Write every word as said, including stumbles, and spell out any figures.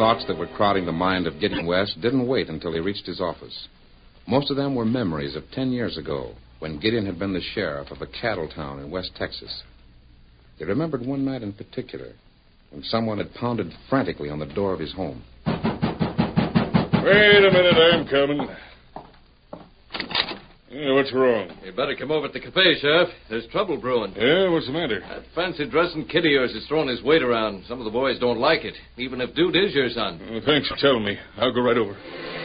thoughts that were crowding the mind of Gideon West didn't wait until he reached his office. Most of them were memories of ten years ago, when Gideon had been the sheriff of a cattle town in West Texas. He remembered one night in particular, when someone had pounded frantically on the door of his home. Wait a minute, I'm coming. Yeah, what's wrong? You better come over to the cafe, Sheriff. There's trouble brewing. Yeah, what's the matter? That fancy-dressing kid of yours is throwing his weight around. Some of the boys don't like it, even if Dude is your son. Uh, thanks for telling me. I'll go right over.